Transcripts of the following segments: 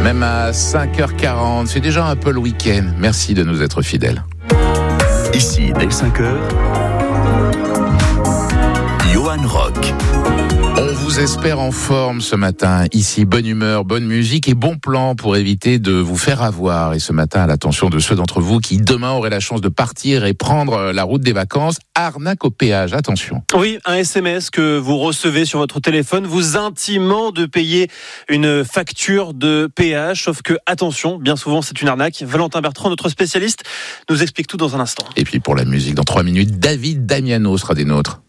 Même à 5h40, c'est déjà un peu le week-end. Merci de nous être fidèles. Ici, dès 5h, Johan Rock. On vous espère en forme ce matin. Ici, bonne humeur, bonne musique et bon plan pour éviter de vous faire avoir. Et ce matin, à l'attention de ceux d'entre vous qui demain auraient la chance de partir et prendre la route des vacances, arnaque au péage. Attention. Oui, un SMS que vous recevez sur votre téléphone vous intimant de payer une facture de péage. Sauf que, attention, bien souvent c'est une arnaque. Valentin Bertrand, notre spécialiste, nous explique tout dans un instant. Et puis pour la musique, dans 3 minutes, David Damiano sera des nôtres.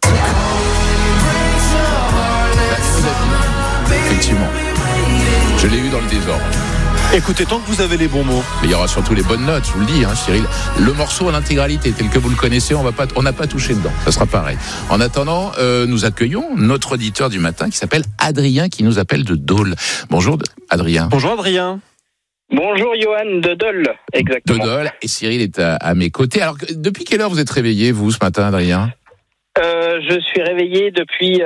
Effectivement, je l'ai eu dans le désordre. Écoutez, tant que vous avez les bons mots. Mais il y aura surtout les bonnes notes, je vous le dis, Cyril. Le morceau à l'intégralité, tel que vous le connaissez, on n'a pas touché dedans. Ça sera pareil. En attendant, nous accueillons notre auditeur du matin qui s'appelle Adrien, qui nous appelle de Dole. Bonjour Adrien. Bonjour Adrien. Bonjour Johan, de Dole, exactement. De Dole, et Cyril est à mes côtés. Alors, depuis quelle heure vous êtes réveillé, vous, ce matin, Adrien ? Je suis réveillé depuis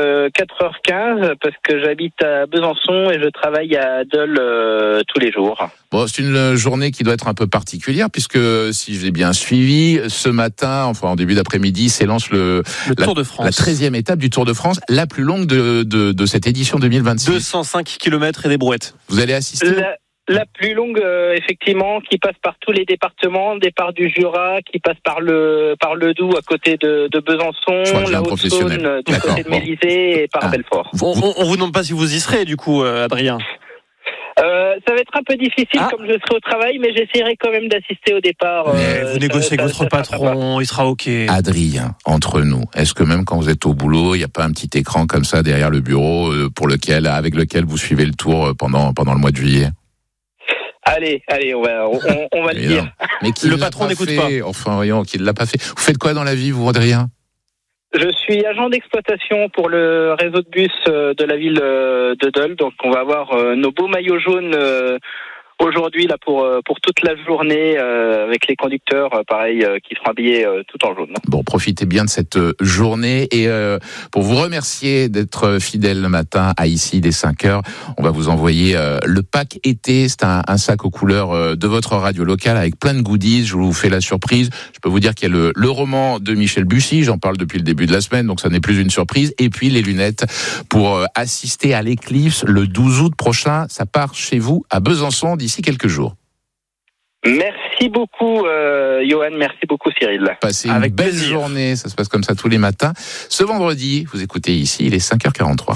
4h15 parce que j'habite à Besançon et je travaille à Dole tous les jours. Bon, c'est une journée qui doit être un peu particulière puisque, si je l'ai bien suivi, ce matin, enfin en début d'après-midi, s'élance le Tour de France. La 13e étape du Tour de France, la plus longue de cette édition 2026. 205 km et des brouettes. Vous allez assister La plus longue, effectivement, qui passe par tous les départements, départ du Jura, qui passe par le Doubs à côté de Besançon, la Haute-Saône du côté de Mélisée et par Belfort. On vous demande pas si vous y serez, du coup, Adrien. Ça va être un peu difficile comme je serai au travail, mais j'essaierai quand même d'assister au départ. Vous négociez avec votre patron, il sera OK. Adrien, entre nous, est-ce que même quand vous êtes au boulot, il n'y a pas un petit écran comme ça derrière le bureau avec lequel vous suivez le tour pendant le mois de juillet ? Allez, on va le dire. Mais le patron n'écoute pas. Enfin, voyons, qu'il ne l'a pas fait. Vous faites quoi dans la vie, vous, Adrien ? Je suis agent d'exploitation pour le réseau de bus de la ville de Dole. Donc, on va avoir nos beaux maillots jaunes aujourd'hui là pour toute la journée avec les conducteurs qui seront habillés tout en jaune. Bon, profitez bien de cette journée et pour vous remercier d'être fidèle le matin à Ici dès 5h, on va vous envoyer le pack été. C'est un sac aux couleurs de votre radio locale avec plein de goodies. Je vous fais la surprise. Je peux vous dire qu'il y a le roman de Michel Bussy, j'en parle depuis le début de la semaine, donc ça n'est plus une surprise. Et puis les lunettes pour assister à l'éclipse le 12 août prochain. Ça part chez vous à Besançon d'ici quelques jours. Merci beaucoup Johan, merci beaucoup Cyril. Passez une belle journée, ça se passe comme ça tous les matins. Ce vendredi, vous écoutez Ici, il est 5h43.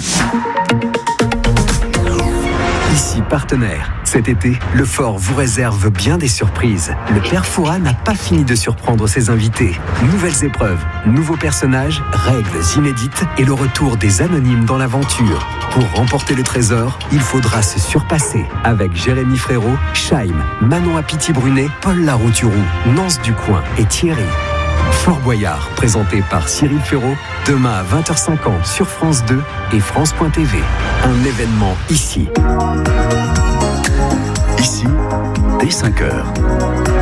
Ici partenaire. Cet été, le Fort vous réserve bien des surprises. Le Père Fouras n'a pas fini de surprendre ses invités. Nouvelles épreuves, nouveaux personnages, règles inédites et le retour des anonymes dans l'aventure. Pour remporter le trésor, il faudra se surpasser. Avec Jérémy Frérot, Chaim, Manon Apiti-Brunet, Paul Larouturou, Nance Ducoing et Thierry. Fort Boyard, présenté par Cyril Ferraud, demain à 20h50 sur France 2 et France.tv. Un événement ici. Ici, dès 5h.